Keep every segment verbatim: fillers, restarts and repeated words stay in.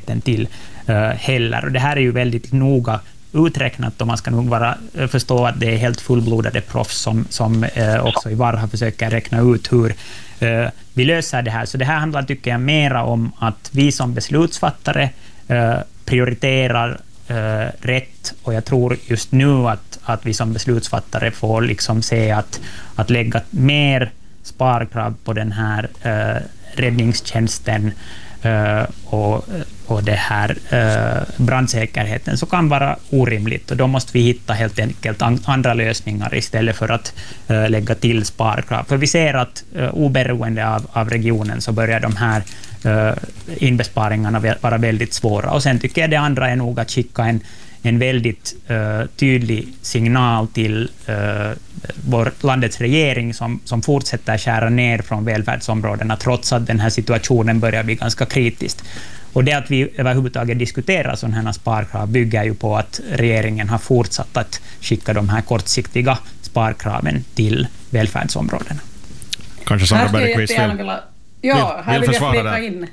kapaciteten till uh, heller. Och det här är ju väldigt noga uträknat och man ska nog bara förstå att det är helt fullblodade proffs som, som uh, också i Varha försöker räkna ut hur uh, vi löser det här. Så det här handlar, tycker jag, mera om att vi som beslutsfattare uh, prioriterar Uh, rätt, och jag tror just nu att, att vi som beslutsfattare får liksom se att, att lägga mer sparkrav på den här uh, räddningstjänsten uh, och, och det här uh, brandsäkerheten, så kan vara orimligt, och då måste vi hitta helt enkelt an, andra lösningar istället för att uh, lägga till sparkrav. För vi ser att uh, oberoende av, av regionen så börjar de här Uh, inbesparingarna vara väldigt svåra. Och sen tycker jag det andra är nog att skicka en, en väldigt uh, tydlig signal till uh, vår landets regering som, som fortsätter skära ner från välfärdsområdena trots att den här situationen börjar bli ganska kritisk. Och det att vi överhuvudtaget diskuterar sådana här sparkrav bygger ju på att regeringen har fortsatt att skicka de här kortsiktiga sparkraven till välfärdsområdena. Kanske Sandra Bergqvist vill... Ja, här vill vill jag flika in.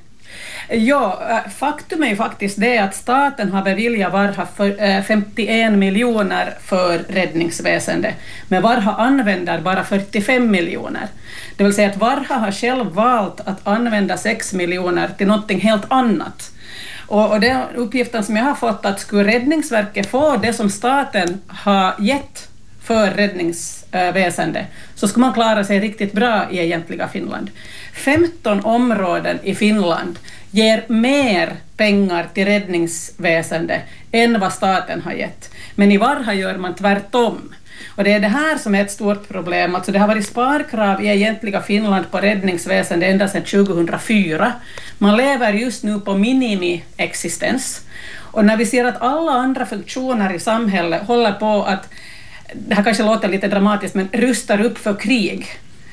Ja, faktum är ju faktiskt det att staten har beviljat Varha för femtioen miljoner för räddningsväsende, men Varha använder bara fyrtiofem miljoner. Det vill säga att Varha har själv valt att använda sex miljoner till någonting helt annat. Och, och den uppgiften som jag har fått, att skulle Räddningsverket få det som staten har gett för räddningsväsende, så ska man klara sig riktigt bra i egentliga Finland. femton områden i Finland ger mer pengar till räddningsväsende än vad staten har gett. Men i Varha gör man tvärtom. Och det är det här som är ett stort problem. Alltså det har varit sparkrav i egentliga Finland på räddningsväsende ända sedan tjugohundrafyra. Man lever just nu på minimiexistens. Och när vi ser att alla andra funktioner i samhället håller på att, det här kanske låter lite dramatiskt, men rustar upp för krig,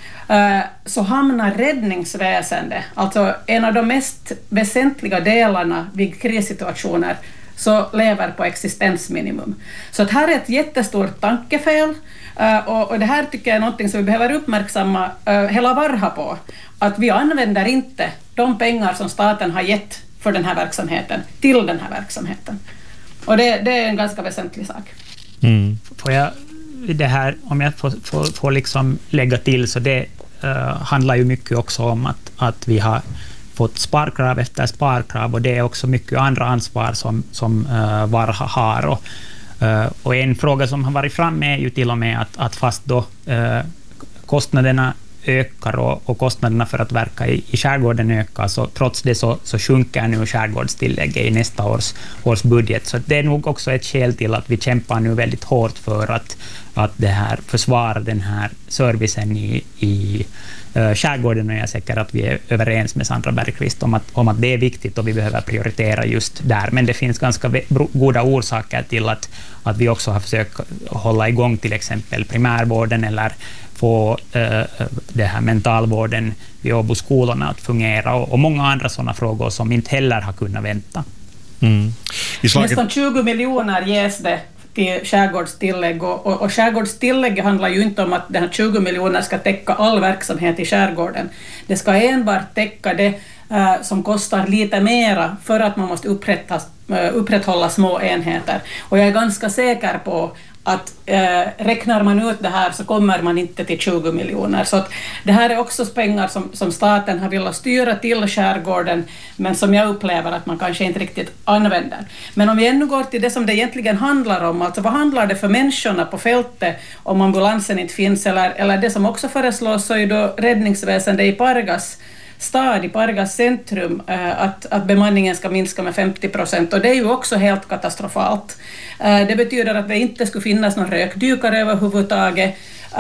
så hamnar räddningsväsende, alltså en av de mest väsentliga delarna vid krissituationer, så lever på existensminimum. Så att här är ett jättestort tankefel, och det här tycker jag är något som vi behöver uppmärksamma hela Varha på, att vi använder inte de pengar som staten har gett för den här verksamheten till den här verksamheten. Och det, det är en ganska väsentlig sak. Mm. Får jag det här, om jag får, får, får liksom lägga till, så det uh, handlar ju mycket också om att, att vi har fått sparkrav efter sparkrav, och det är också mycket andra ansvar som, som uh, Varha har. Och, uh, och en fråga som har varit framme är ju till och med att, att fast då uh, kostnaderna ökar och, och kostnaderna för att verka i, i skärgården ökar, så trots det så, så sjunker nu skärgårdstillägget i nästa års, års budget. Så det är nog också ett skäl till att vi kämpar nu väldigt hårt för att, att det här försvara den här servicen i, i uh, skärgården, och jag är säker att vi är överens med Sandra Bergqvist om att, om att det är viktigt och vi behöver prioritera just där. Men det finns ganska goda orsaker till att, att vi också har försökt hålla igång till exempel primärvården eller få uh, det här mentalvården vid Åboskolorna att fungera, och, och många andra sådana frågor som inte heller har kunnat vänta. Mm. I slaget... Nästan tjugo miljoner ges det till skärgårdstillägg, och, och, och skärgårdstillägg handlar ju inte om att den här tjugo miljoner ska täcka all verksamhet i skärgården. Det ska enbart täcka det uh, som kostar lite mera för att man måste upprätta, uh, upprätthålla små enheter. Och jag är ganska säker på att eh, räknar man ut det här så kommer man inte till tjugo miljoner. Så att det här är också pengar som, som staten har velat styra till skärgården, men som jag upplever att man kanske inte riktigt använder. Men om vi ännu går till det som det egentligen handlar om, alltså vad handlar det för människorna på fältet om ambulansen inte finns, eller, eller det som också föreslås, så är då räddningsväsendet i Pargas stad, i Pargas centrum, att, att bemanningen ska minska med femtio procent, och det är ju också helt katastrofalt. Det betyder att det inte skulle finnas någon rökdykare överhuvudtaget,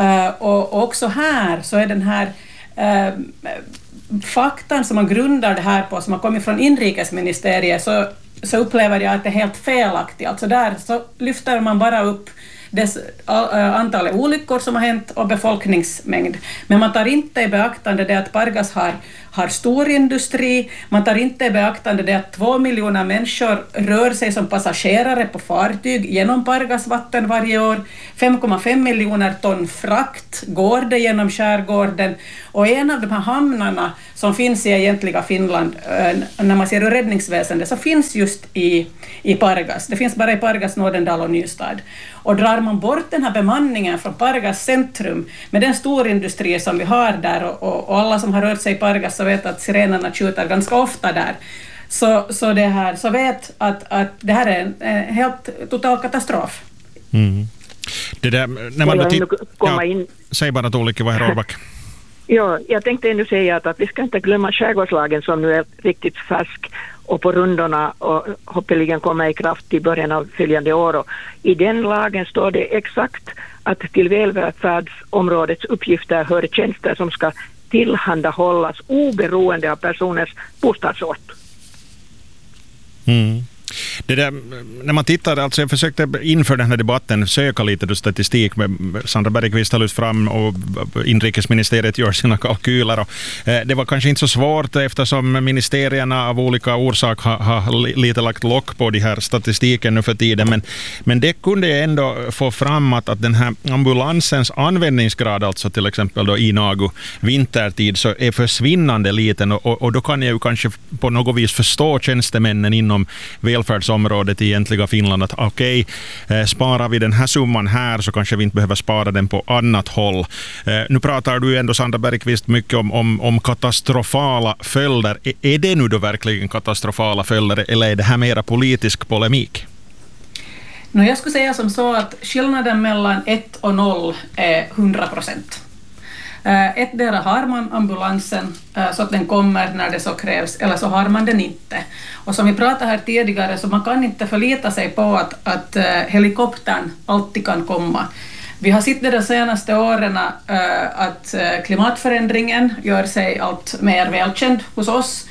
och också här så är den här faktan som man grundar det här på, som har kommit från inrikesministeriet, så, så upplever jag att det är helt felaktigt. Alltså där så lyfter man bara upp dess antalet olyckor som har hänt och befolkningsmängd. Men man tar inte i beaktande det att Pargas har, har stor industri, man tar inte i beaktande det att två miljoner människor rör sig som passagerare på fartyg genom Pargas vatten varje år, fem komma fem miljoner ton frakt går det genom skärgården, och en av de här hamnarna som finns i egentliga Finland när man ser räddningsväsendet så finns just i, i Pargas. Det finns bara i Pargas, Nordendal och Nystad. Och drar man bort den här bemanningen från Pargas centrum med den storindustri som vi har där och, och, och alla som har rört sig i Pargas så vet att sirenerna skjuter ganska ofta där. Så, så, det här, så vet att, att det här är en, en helt total katastrof. Mm. Det där, när man jag tit- komma ja, in? Säg bara Tuulikki, vad är Rolbak? Ja, jag tänkte ännu säga att, att vi ska inte glömma skärgårdslagen som nu är riktigt färsk och på rundorna och hoppeligen kommer i kraft i början av följande år. Och i den lagen står det exakt att till välfärdsområdets uppgifter hör tjänster som ska tillhandahållas oberoende av personens bostadsort. Mm. Det där, när man tittar, alltså jag försökte inför den här debatten söka lite då statistik med Sandra Bergqvist har lyft fram och inrikesministeriet gör sina kalkyler och eh, det var kanske inte så svårt eftersom ministerierna av olika orsak har, har lite lagt lock på de här statistiken nu för tiden, men, men det kunde ändå få fram att, att den här ambulansens användningsgrad, alltså till exempel då i Nagu vintertid, så är försvinnande liten och, och, och då kan jag ju kanske på något vis förstå tjänstemännen inom välfärdsområdet i egentliga Finland att okej, okay, eh, sparar vi den här summan här så kanske vi inte behöver spara den på annat håll. Eh, nu pratar du ändå, Sandra Bergqvist, mycket om, om, om katastrofala följder. Är, är det nu då verkligen katastrofala följder eller är det här mera politisk polemik? No, jag skulle säga som så att skillnaden mellan ett och noll är hundra procent. Ett där har man ambulansen så att den kommer när det så krävs, eller så har man den inte. Och som vi pratade här tidigare så man kan inte förlita sig på att, att helikoptern alltid kan komma. Vi har sett det de senaste åren att klimatförändringen gör sig allt mer välkänd hos oss.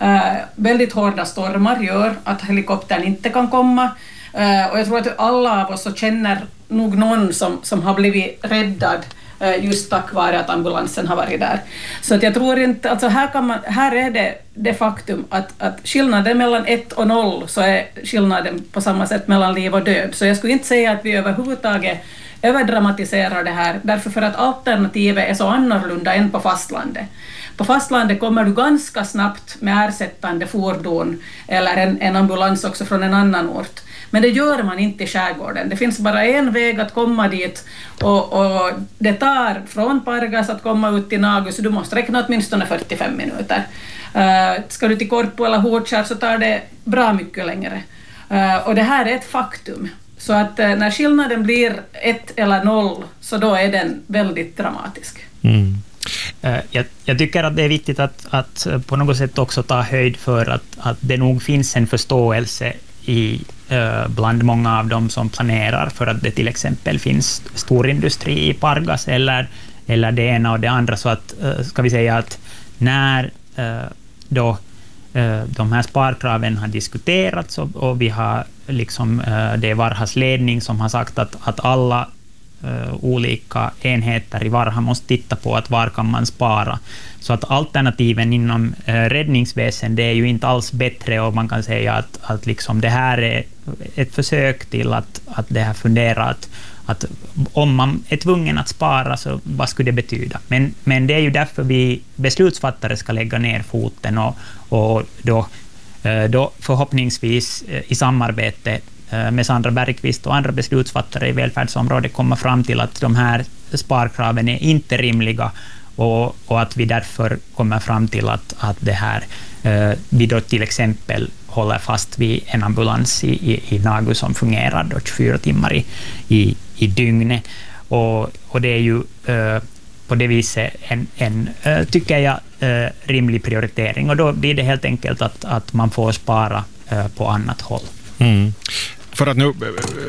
Väldigt hårda stormar gör att helikoptern inte kan komma. Och jag tror att alla av oss så känner nog någon som, som har blivit räddad just tack vare att ambulansen har varit där. Så att jag tror inte, alltså här, kan man, här är det det faktum att, att skillnaden mellan ett och noll så är skillnaden på samma sätt mellan liv och död. Så jag skulle inte säga att vi överhuvudtaget överdramatiserar det här, därför för att alternativet är så annorlunda än på fastlandet. På fastlandet kommer du ganska snabbt med ersättande fordon eller en, en ambulans också från en annan ort. Men det gör man inte i skärgården. Det finns bara en väg att komma dit och, och det tar från Pargas att komma ut till Nagu så du måste räkna åtminstone fyrtiofem minuter. Uh, ska du till Korpo eller Hårdskär så tar det bra mycket längre. Uh, och det här är ett faktum. Så att uh, när skillnaden blir ett eller noll så då är den väldigt dramatisk. Mm. Jag, jag tycker att det är viktigt att, att på något sätt också ta höjd för att, att det nog finns en förståelse i, eh, bland många av dem som planerar för att det till exempel finns storindustri i Pargas eller, eller det ena och det andra. Så att, eh, ska vi säga att när eh, då eh, de här sparkraven har diskuterats och, och vi har liksom, eh, det är Varhas ledning som har sagt att, att alla Uh, olika enheter i Varha måste titta på att var kan man spara. Så att alternativen inom uh, räddningsväsendet är ju inte alls bättre och man kan säga att, att liksom det här är ett försök till att, att det här funderar att, att om man är tvungen att spara så vad skulle det betyda? Men, men det är ju därför vi beslutsfattare ska lägga ner foten och, och då, uh, då förhoppningsvis uh, i samarbete med Sandra Bergqvist och andra beslutsfattare i välfärdsområdet komma fram till att de här sparkraven är inte rimliga och, och att vi därför kommer fram till att, att det här, eh, vi då till exempel håller fast vid en ambulans i, i, i Nagu som fungerar då tjugofyra timmar i, i, i dygnet. Och, och det är ju eh, på det viset en, en eh, tycker jag, eh, rimlig prioritering och då blir det helt enkelt att, att man får spara eh, på annat håll. Mm. För att nu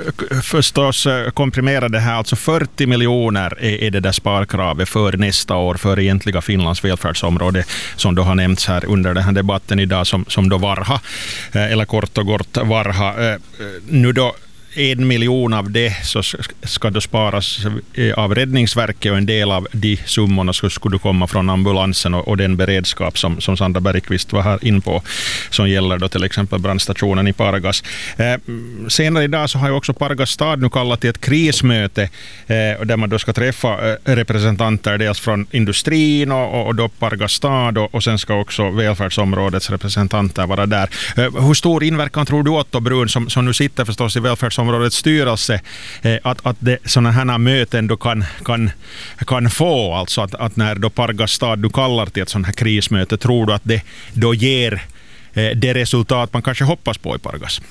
förstås komprimera det här, alltså fyrtio miljoner är, är det där sparkravet för nästa år för egentliga Finlands välfärdsområde som då har nämnts här under den här debatten idag som, som då Varha, eller kort och gott Varha. Nu då en miljon av det så ska då sparas av Räddningsverket och en del av de summorna skulle komma från ambulansen och, och den beredskap som, som Sandra Bergqvist var här in på som gäller då till exempel brandstationen i Pargas. Eh, senare idag så har ju också Pargas stad nu kallat till ett krismöte eh, där man då ska träffa eh, representanter dels från industrin och, och då Pargas stad och, och sen ska också välfärdsområdets representanter vara där. Eh, hur stor inverkan tror du, Otto Brun, som, som nu sitter förstås i välfärdsområdets styrelse, eh, att, att det, sådana här möten då kan, kan, kan få, alltså att, att när då Pargas stad du kallar till ett sådant här krismöte, tror du att det då ger eh, det resultat man kanske hoppas på i Pargas?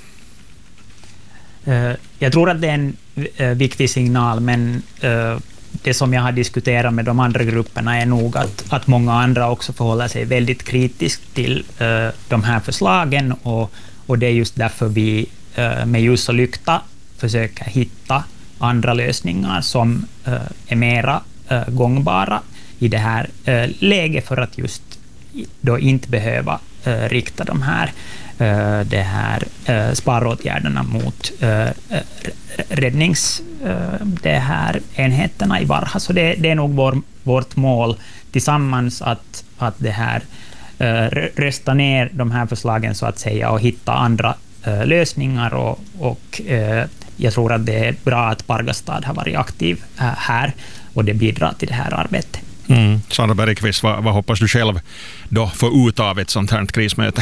Uh, jag tror att det är en uh, viktig signal, men uh, det som jag har diskuterat med de andra grupperna är nog att, att många andra också förhåller sig väldigt kritiskt till uh, de här förslagen, och, och det är just därför vi uh, med ljus och lykta försöker hitta andra lösningar som uh, är mera uh, gångbara i det här uh, läget, för att just då inte behöva uh, rikta de här Uh, det här uh, sparåtgärderna mot uh, räddnings uh, det här enheterna i Varha. Så det, det är nog vår, vårt mål tillsammans att, att det här uh, rösta ner de här förslagen så att säga och hitta andra uh, lösningar, och, och uh, jag tror att det är bra att Pargas stad har varit aktiv uh, här, och det bidrar till det här arbetet. Mm. Sandra Bergqvist, vad, vad hoppas du själv då få ut av ett sånt här krismöte?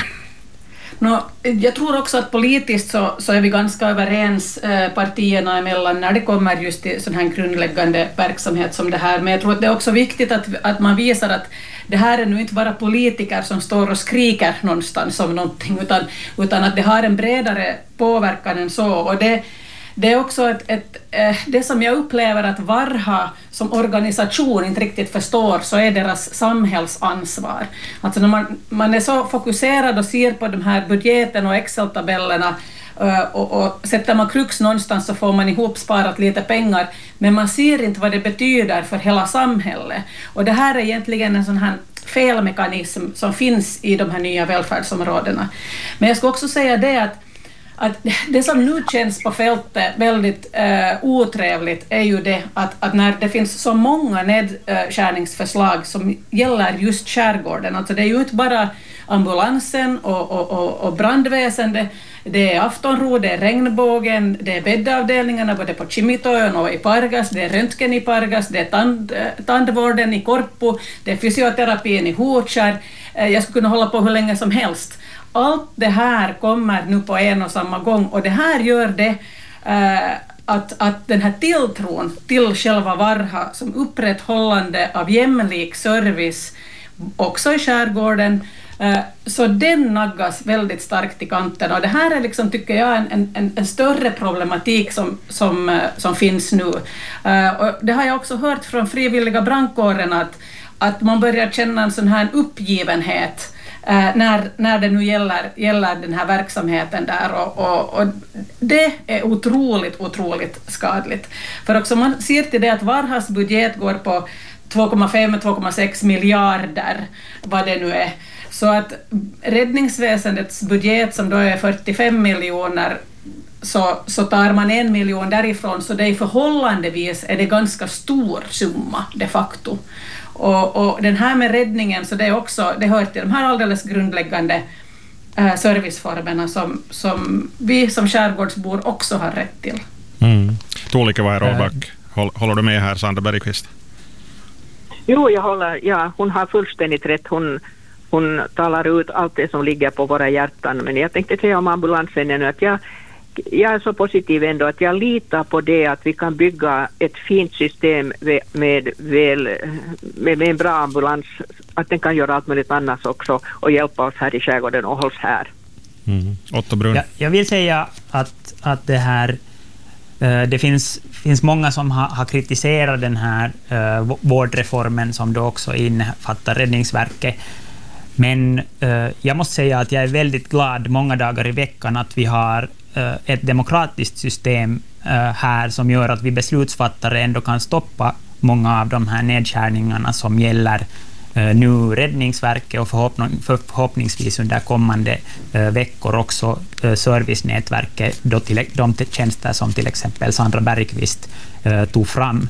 No, jag tror också att politiskt så, så är vi ganska överens eh, partierna emellan när det kommer just till sån här grundläggande verksamhet som det här. Men jag tror att det är också viktigt att, att man visar att det här är nu inte bara politiker som står och skriker någonstans om någonting, utan, utan att det har en bredare påverkan än så. Och det Det är också ett, ett, det som jag upplever att Varha som organisation inte riktigt förstår, så är deras samhällsansvar. Alltså när man, man är så fokuserad och ser på de här budgeten och Excel-tabellerna, och, och sätter man krux någonstans så får man ihop sparat lite pengar, men man ser inte vad det betyder för hela samhället. Och det här är egentligen en sån här felmekanism som finns i de här nya välfärdsområdena. Men jag ska också säga det att Att det som nu känns på fältet väldigt eh, otrevligt är ju det att, att när det finns så många nedskärningsförslag som gäller just skärgården, alltså det är ju inte bara ambulansen och, och, och, och brandväsende, det är Aftonro, det är Regnbågen, det är bäddavdelningarna både på Kimitoön och i Pargas, det är röntgen i Pargas, det är tand, tandvården i Korpu, det är fysioterapin i Hotskär. Eh, jag skulle kunna hålla på hur länge som helst. Allt det här kommer nu på en och samma gång, och det här gör det äh, att, att den här tilltron till själva Varha som upprätthållande av jämlik service också i skärgården, äh, så den naggas väldigt starkt i kanten, och det här är liksom, tycker jag, en, en, en större problematik som, som, äh, som finns nu. Äh, och det har jag också hört från frivilliga brandkåren att, att man börjar känna en sån här uppgivenhet Uh, när, när det nu gäller, gäller den här verksamheten där, och, och, och det är otroligt, otroligt skadligt. För också man ser till det att Varhas budget går på två komma fem till två komma sex miljarder, vad det nu är. Så att räddningsväsendets budget som då är fyrtiofem miljoner, så, så tar man en miljon därifrån, så det är förhållandevis är det ganska stor summa de facto. Och, och den här med räddningen, så det är också, det hör till de här alldeles grundläggande äh, serviceformerna som, som vi som skärgårdsbor också har rätt till. Mm. Tuulikka vai Rollback, Håll, håller du med här, Sandra Bergqvist? Jo, jag håller, ja, hon har fullständigt rätt. Hon, hon talar ut allt det som ligger på våra hjärtan. Men jag tänkte säga om ambulansen ännu att jag Jag är så positiv ändå att jag litar på det, att vi kan bygga ett fint system med, med, med, med en bra ambulans, att den kan göra allt möjligt annat också och hjälpa oss här i skärgården och hålls här. Mm. Otto Brun. Ja, jag vill säga att, att det här det finns, finns många som har, har kritiserat den här uh, vårdreformen som då också innefattar Räddningsverket. Men uh, jag måste säga att jag är väldigt glad många dagar i veckan att vi har ett demokratiskt system här som gör att vi beslutsfattare ändå kan stoppa många av de här nedskärningarna som gäller nu Räddningsverket och förhoppning, förhoppningsvis under kommande veckor också servicenätverket, då till, de tjänster som till exempel Sandra Bergqvist tog fram.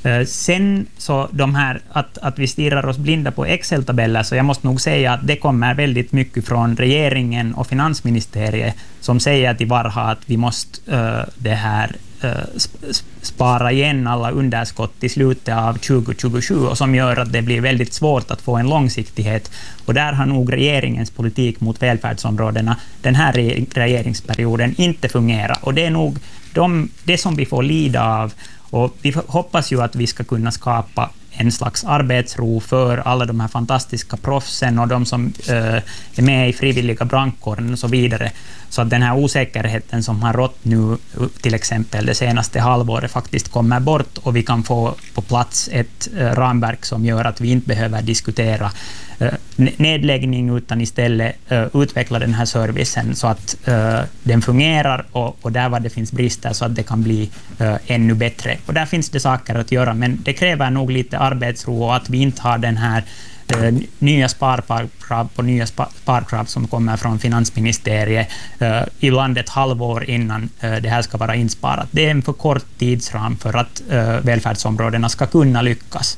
Sen så de här att, att vi stirrar oss blinda på Excel-tabeller, så jag måste nog säga att det kommer väldigt mycket från regeringen och finansministeriet som säger till Varha att vi måste uh, det här uh, spara igen alla underskott i slutet av tjugo tjugosju, och som gör att det blir väldigt svårt att få en långsiktighet. Och där har nog regeringens politik mot välfärdsområdena den här regeringsperioden inte fungerat, och det är nog de, det som vi får lida av. Och vi hoppas ju att vi ska kunna skapa en slags arbetsro för alla de här fantastiska proffsen och de som äh, är med i frivilliga brandkåren och så vidare. Så att den här osäkerheten som har rått nu till exempel det senaste halvåret faktiskt kommer bort, och vi kan få på plats ett äh, ramverk som gör att vi inte behöver diskutera äh, nedläggning, utan istället äh, utveckla den här servicen så att äh, den fungerar, och, och där var det finns brister så att det kan bli äh, ännu bättre. Och där finns det saker att göra, men det kräver nog lite arbetsro, och att vi inte har den här eh, nya sparkrav på nya sparkrav som kommer från finansministeriet eh, ibland ett halvår innan eh, det här ska vara insparat. Det är en för kort tidsram för att eh, välfärdsområdena ska kunna lyckas.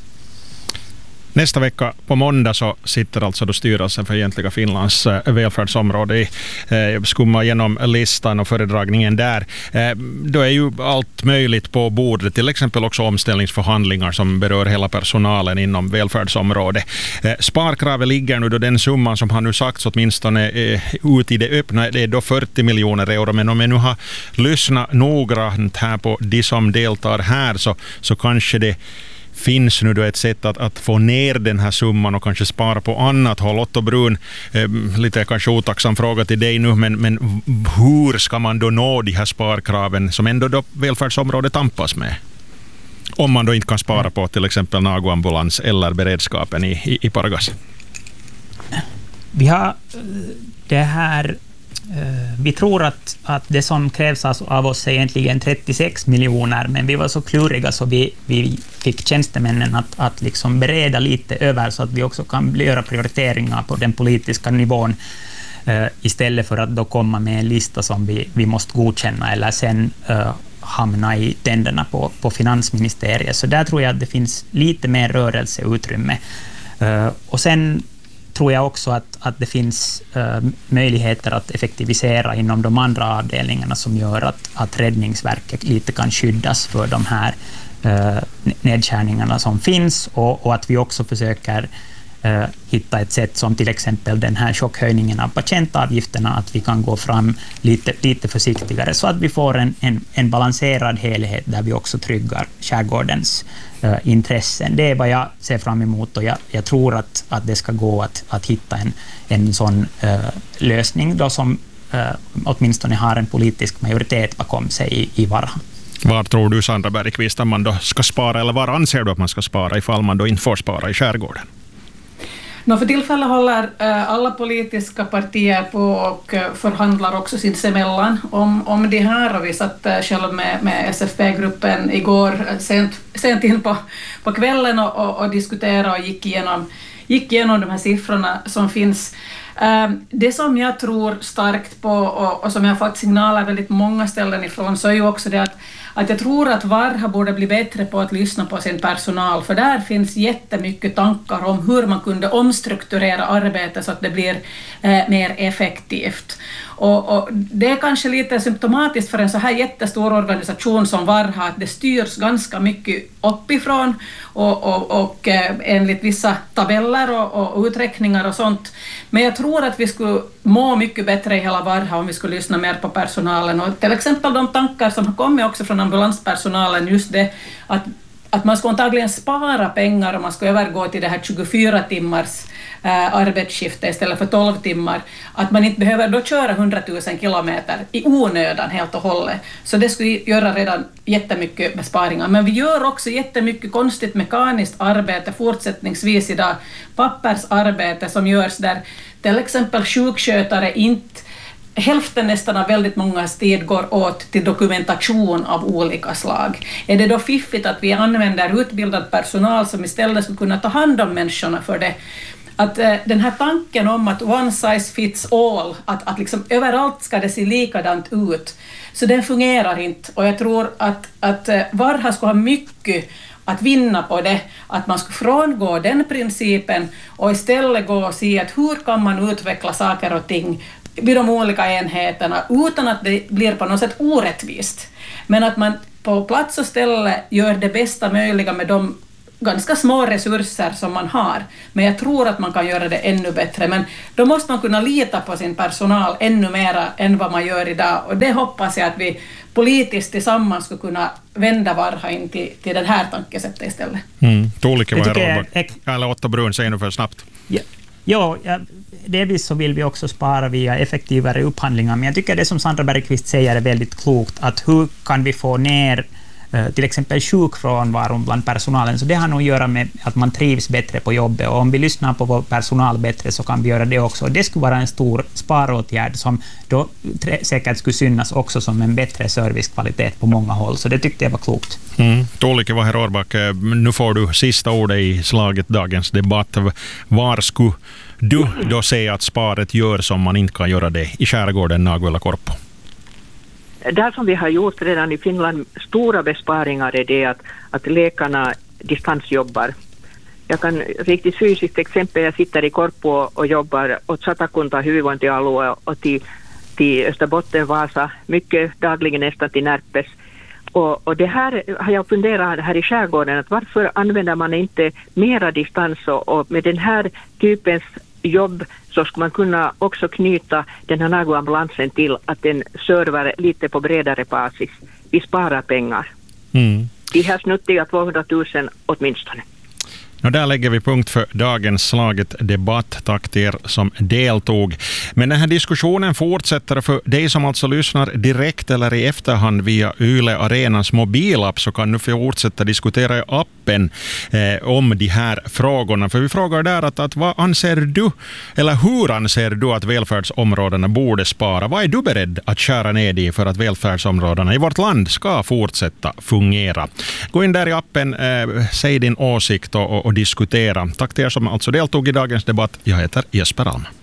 Nästa vecka på måndag så sitter alltså då styrelsen för egentliga Finlands eh, välfärdsområde i eh, skumma igenom listan och föredragningen där. Eh, då är ju allt möjligt på bordet, till exempel också omställningsförhandlingar som berör hela personalen inom välfärdsområdet. Eh, sparkravet ligger nu då den summan som har nu sagts åtminstone eh, ut i det öppna, det är då fyrtio miljoner euro, men om jag nu har lyssnat noggrant här på de som deltar här så, så kanske det finns nu då ett sätt att, att få ner den här summan och kanske spara på annat håll. Otto Brun, eh, lite kanske otacksam fråga till dig nu, men, men hur ska man då nå de här sparkraven som ändå då välfärdsområdet tampas med? Om man då inte kan spara på till exempel nagoambulans eller beredskapen i, i, i Pargas. Vi har det här vi tror att, att det som krävs av oss är egentligen trettiosex miljoner, men vi var så kluriga så vi, vi fick tjänstemännen att, att liksom bereda lite över så att vi också kan göra prioriteringar på den politiska nivån uh, istället för att då komma med en lista som vi, vi måste godkänna eller sen uh, hamna i tänderna på, på finansministeriet. Så där tror jag att det finns lite mer rörelseutrymme. Uh, och sen tror jag också att, att det finns uh, möjligheter att effektivisera inom de andra avdelningarna som gör att, att Räddningsverket lite kan skyddas för de här uh, nedskärningarna som finns, och, och att vi också försöker uh, hitta ett sätt som till exempel den här chockhöjningen av patientavgifterna, att vi kan gå fram lite, lite försiktigare så att vi får en, en, en balanserad helhet där vi också tryggar skärgårdens Uh, intressen. Det är vad jag ser fram emot, och jag, jag tror att, att det ska gå att, att hitta en, en sån uh, lösning då som uh, åtminstone har en politisk majoritet bakom sig i, i Varha. Var tror du, Sandra Bergqvist, att man då ska spara, eller var anser du att man ska spara ifall man då inte får spara i skärgården? No, för tillfället håller äh, alla politiska partier på och äh, förhandlar också sinsemellan om, om det här, och vi satt äh, själv med, med S F P-gruppen igår äh, sent, sent in på, på kvällen och, och, och diskuterade och gick igenom, gick igenom de här siffrorna som finns. Äh, det som jag tror starkt på och, och som jag har fått signaler väldigt många ställen ifrån, så är ju också det att att jag tror att Varha borde bli bättre på att lyssna på sin personal, för där finns jättemycket tankar om hur man kunde omstrukturera arbetet så att det blir eh, mer effektivt. Och, och det är kanske lite symptomatiskt för en så här jättestor organisation som Varha att det styrs ganska mycket uppifrån och, och, och eh, enligt vissa tabeller och, och uträkningar och sånt. Men jag tror att vi skulle må mycket bättre i hela Varha om vi skulle lyssna mer på personalen. Och till exempel de tankar som har kommit också från ambulanspersonalen, just det att, att man ska antagligen spara pengar om man ska övergå till det här tjugofyra timmars äh, arbetsskiftet istället för tolv timmar. Att man inte behöver då köra hundratusen kilometer i onödan helt och hållet. Så det skulle göra redan jättemycket besparingar. Men vi gör också jättemycket konstigt mekaniskt arbete fortsättningsvis idag. Pappersarbete som görs där till exempel sjukskötare inte hälften nästan av väldigt många tid går åt till dokumentation av olika slag. Är det då fiffigt att vi använder utbildad personal som istället skulle kunna ta hand om människorna för det? Att eh, den här tanken om att one size fits all, att, att liksom överallt ska det se likadant ut, så den fungerar inte. Och jag tror att, att eh, Varha skulle ha mycket att vinna på det, att man skulle frångå den principen och istället gå och se att hur kan man utveckla saker och ting vid de olika enheterna utan att det blir på något sätt orättvist. Men att man på plats och ställe gör det bästa möjliga med de ganska små resurser som man har. Men jag tror att man kan göra det ännu bättre. Men då måste man kunna lita på sin personal ännu mer än vad man gör idag. Och det hoppas jag att vi politiskt tillsammans ska kunna vända Varha in till, till den här tankesättet istället. Mm. Tuulikki vai jag- Robert? jag- Älä Otto Brun, säg nu för snabbt. Ja, ja, ja, delvis så vill vi också spara via effektivare upphandlingar, men jag tycker det som Sandra Bergqvist säger är väldigt klokt, att hur kan vi få ner eh, till exempel sjukfrånvaron bland personalen, så det har nog att göra med att man trivs bättre på jobbet, och om vi lyssnar på vår personal bättre så kan vi göra det också, och det skulle vara en stor sparåtgärd som då tre- säkert skulle synas också som en bättre servicekvalitet på många håll, så det tyckte jag var klokt. Mm. Tuulikki vai Rorbak, nu får du sista ordet i slaget dagens debatt. Var skulle du då säga att sparet gör som man inte kan göra det i skärgården Nagoilla-Korpo? Där som vi har gjort redan i Finland stora besparingar är det att, att läkarna distansjobbar. Jag kan riktigt fysiskt exempel, jag sitter i Korpo och jobbar åt Satakunta hyvinvointialue och till, till Österbotten, Vasa, mycket dagligen nästan till Närpes. Och, och det här har jag funderat här i skärgården, att varför använder man inte mera distans, och, och med den här typens jobb så ska man kunna också knyta den här nagoambulansen till att den servar lite på bredare basis. Vi sparar pengar. Mm. De här snuttiga tvåhundratusen åtminstone. Och där lägger vi punkt för dagens slaget debatt. Tack till er som deltog. Men den här diskussionen fortsätter. För dig som alltså lyssnar direkt eller i efterhand via Yle Arenas mobilapp, så kan du fortsätta diskutera i appen eh, om de här frågorna. För vi frågar där att, att vad anser du, eller hur anser du att välfärdsområdena borde spara? Vad är du beredd att skära ner i för att välfärdsområdena i vårt land ska fortsätta fungera? Gå in där i appen, eh, säg din åsikt och, och, och diskutera. Tack till er som alltså deltog i dagens debatt. Jag heter Jesper Alm.